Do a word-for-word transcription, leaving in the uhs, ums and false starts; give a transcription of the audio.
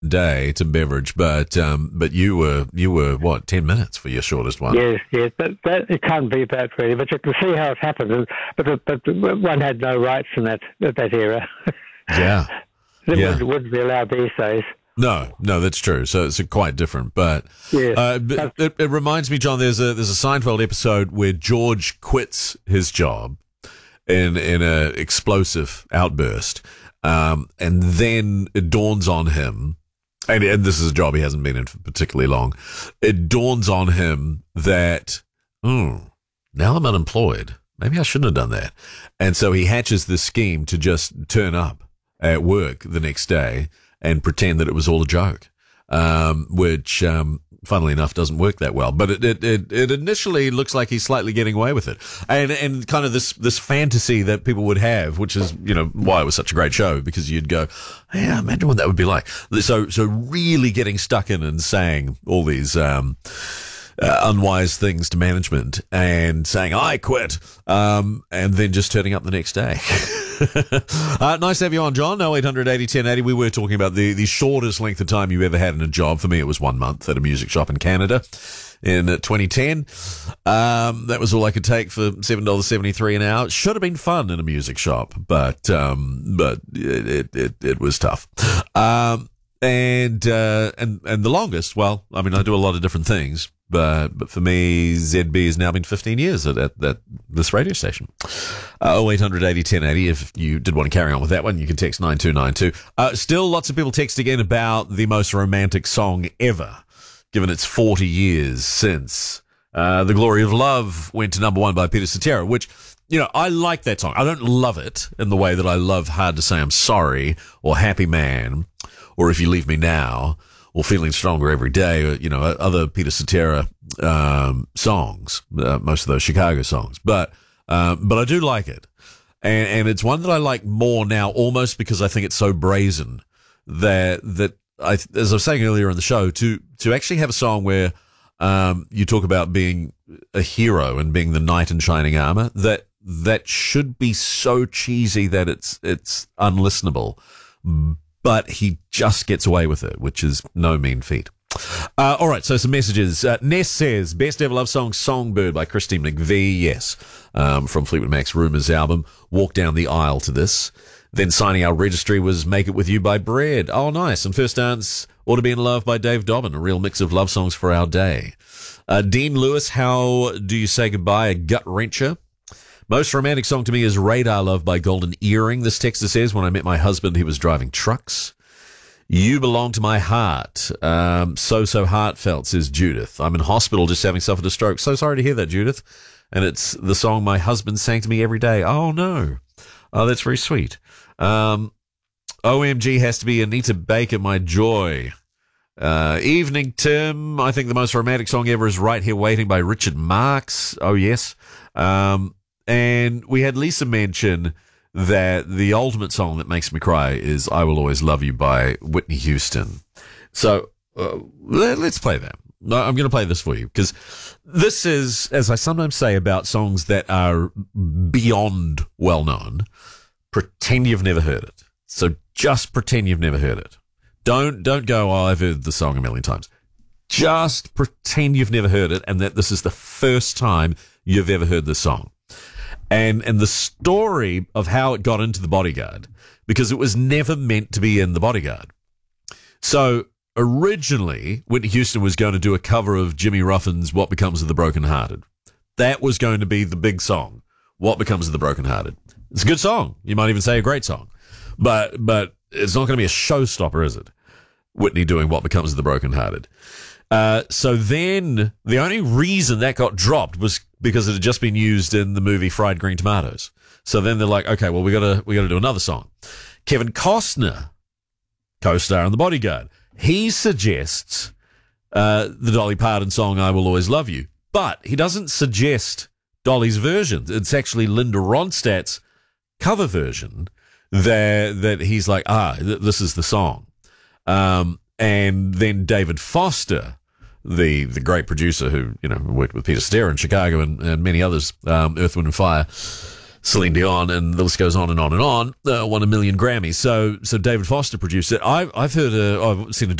day, Tim Beveridge, but um, but you were you were what ten minutes for your shortest one. Yes, yes, but that, it can't be that really. But you can see how it happened. But but one had no rights in that that era. Yeah, it yeah. wouldn't, wouldn't be allowed these days. No, no, that's true. So it's quite different, but yes. uh, but it, it reminds me, John. There's a there's a Seinfeld episode where George quits his job in in a explosive outburst, um, and then it dawns on him. And, and this is a job he hasn't been in for particularly long. It dawns on him that, oh, now I'm unemployed. Maybe I shouldn't have done that. And so he hatches this scheme to just turn up at work the next day and pretend that it was all a joke, um, which, um, funnily enough, doesn't work that well. But it, it, it, it initially looks like he's slightly getting away with it. And, and kind of this, this fantasy that people would have, which is, you know, why it was such a great show, because you'd go, yeah, imagine what that would be like. So, so really getting stuck in and saying all these, um, Uh, unwise things to management and saying, I quit, um, and then just turning up the next day. uh, nice to have you on, John. oh eight hundred eighty ten eighty. We were talking about the, the shortest length of time you ever had in a job. For me, it was one month at a music shop in Canada in uh, twenty ten. Um, that was all I could take for seven dollars seventy-three an hour. It should have been fun in a music shop, but um, but it, it, it, it was tough. Um, and, uh, and, and the longest, well, I mean, I do a lot of different things. But but for me, Z B has now been fifteen years at, at, at this radio station. Uh, oh eight hundred eighty ten eighty. If you did want to carry on with that one, you can text nine two nine two. Uh, still lots of people texting in about the most romantic song ever, given it's forty years since uh, The Glory of Love went to number one by Peter Cetera, which, you know, I like that song. I don't love it in the way that I love Hard to Say I'm Sorry or Happy Man or If You Leave Me Now, or Feeling Stronger Every Day, or, you know, other Peter Cetera um, songs, uh, most of those Chicago songs. But um, but I do like it. And, and it's one that I like more now, almost because I think it's so brazen that, that I, as I was saying earlier in the show, to, to actually have a song where um, you talk about being a hero and being the knight in shining armor, that that should be so cheesy that it's it's unlistenable. But he just gets away with it, which is no mean feat. Uh, all right, so some messages. Uh, Ness says, best ever love song, Songbird by Christine McVie. Yes, um, from Fleetwood Mac's Rumours album. Walk down the aisle to this. Then signing our registry was Make It With You by Bread. Oh, nice. And First Dance, Ought to Be in Love by Dave Dobbin. A real mix of love songs for our day. Uh, Dean Lewis, How Do You Say Goodbye? A gut wrencher. Most romantic song to me is Radar Love by Golden Earring. This texter says, when I met my husband, he was driving trucks. You Belong to My Heart. Um, so, so heartfelt, says Judith. I'm in hospital just having suffered a stroke. So sorry to hear that, Judith. And it's the song my husband sang to me every day. Oh, no. Oh, that's very sweet. Um, O M G has to be Anita Baker, My Joy. Uh, Evening, Tim. I think the most romantic song ever is Right Here Waiting by Richard Marx. Oh, yes. Um, And we had Lisa mention that the ultimate song that makes me cry is I Will Always Love You by Whitney Houston. So uh, let, let's play that. I'm going to play this for you because this is, as I sometimes say about songs that are beyond well-known, pretend you've never heard it. So just pretend you've never heard it. Don't, don't go, oh, I've heard the song a million times. Just pretend you've never heard it and that this is the first time you've ever heard this song. And and the story of how it got into The Bodyguard, because it was never meant to be in The Bodyguard. So originally, Whitney Houston was going to do a cover of Jimmy Ruffin's What Becomes of the Broken Hearted. That was going to be the big song, What Becomes of the Broken Hearted. It's a good song. You might even say a great song. But but it's not going to be a showstopper, is it? Whitney doing What Becomes of the Broken Hearted. Uh, so then the only reason that got dropped was because it had just been used in the movie Fried Green Tomatoes. So then they're like, okay, well, we gotta, we gotta do another song. Kevin Costner, co-star in The Bodyguard, he suggests, uh, the Dolly Parton song, I Will Always Love You, but he doesn't suggest Dolly's version. It's actually Linda Ronstadt's cover version that, that he's like, ah, th- this is the song. Um, and then David Foster, the the great producer who, you know, worked with Peter Cetera in Chicago and, and many others, um, Earth, Wind and Fire, Celine Dion, and the list goes on and on and on. Uh, won a million Grammys. So, so David Foster produced it. I've I've heard a, I've seen a